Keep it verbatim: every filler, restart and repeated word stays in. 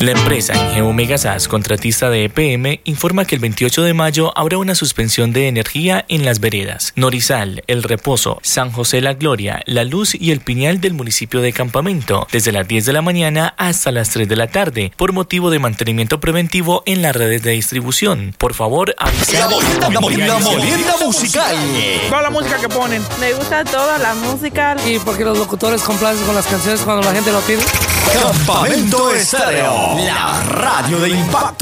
La empresa Geomegasas, contratista de E P M, informa que el veintiocho de mayo habrá una suspensión de energía en las veredas Norizal, El Reposo, San José La Gloria, La Luz y El Piñal del municipio de Campamento, desde las diez de la mañana hasta las tres de la tarde, por motivo de mantenimiento preventivo en las redes de distribución. Por favor, avisar. La, la, la, la molienda musical. Toda la música que ponen. Me gusta toda la música. Y porque los locutores complacen con las canciones cuando la gente lo pide. Campamento Estéreo, la radio de impacto.